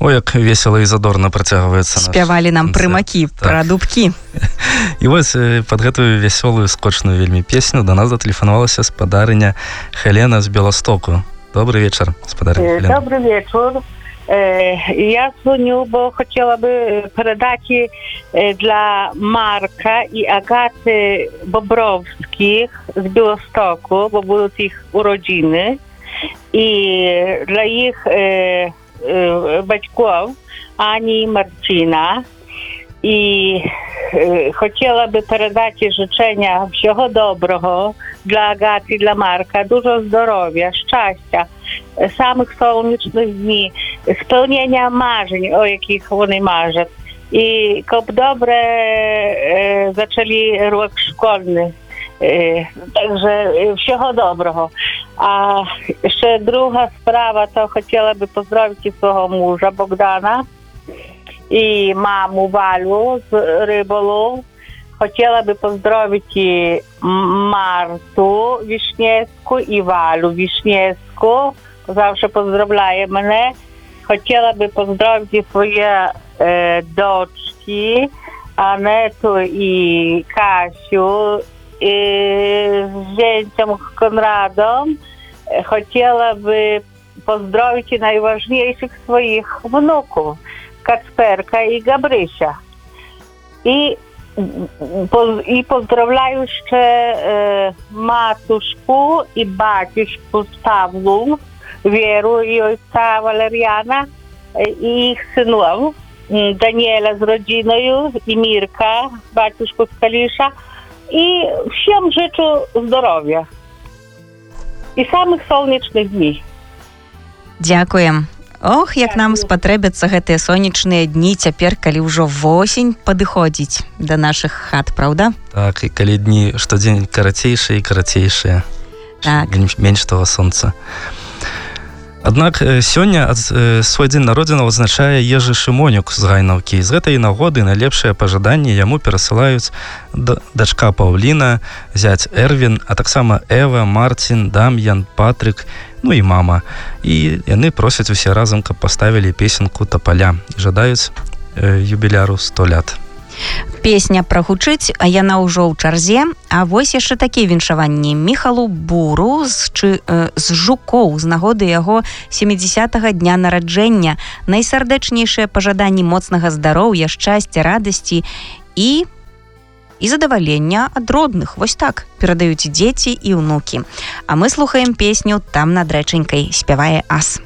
Ой, як весела і задорна працягваецца. Спявалі нам прымакі пра дубкі. І вось пад гэтую вясёлую скочную вельмі песню да нас зателефанавалася спадарыня Хелена з Беластоку. Добрый вечер, спадарыня Хелена. Добрый вечер. Я звоню, бо хотела бы передать для Марка и Агаты Бобровских з Белостоку, бо будут их уроджины, и для их батьков Ани и Марчина. І хотіла би передати życzenia всього доброго для Агати, для Марка, дуже здоров'я, щастя, самих сонячних днів, сповнення marzeń, о яких вони марять. І щоб добре почали рік школьний. Także всього доброго. А ще друга справа, то хотіла би поздравити свого мужа Богдана і маму Валю з Риболу. Хотіла би поздравити Марту Вишневську і Валю Вишневську. Завжди поздравляє мене. Хотіла би поздравити свої дочки Анету і Касю з жінцем Конрадом. Хотіла би поздравити найважніших своїх внуків Кацперка і Габрися. І поздравляю ще матушку і батюшку Павлу, Віру і отця Валеріана, і їх синів Даніеля з родиною, і Мірка, батюшку з Каліша. І всім жичу здоров'я. І самих сонячних днів. Дякуем. Ох, як нам спатрэбяцца гэтыя сонечныя дні цяпер, калі ўжо восень падыходзіць да нашых хат, праўда? Так, і калі дні штодзень карацейшыя і карацейшыя. Так. Менш того сонца. Аднак сёння свой дзень народзінаў адзначае Ежы Шымонюк з Гайнаўкі. З гэтай нагоды найлепшыя пажаданні яму перасылаюць дачка Паўліна, зяць Эрвін, а таксама Эва, Марцін, Дам'ян, Патрык, ну і мама. І яны просяць усе разам, каб паставілі песенку Тапаля і жадаюць юбіляру 100 лят. Песня прагучыць, а яна ўжо ў чарзе. А вось яшчэ такія віншаванні Міхалу Буру з Жукоў з нагоды яго 70-го дня нараджэння. Найсардэчнейшыя пажаданні моцнага здароўя, шчасця, радасці і задавалення ад родных. Вось так перадаюць дзеці і ўнукі. А мы слухаем песню «Там над рэчанькай» спявае Ас.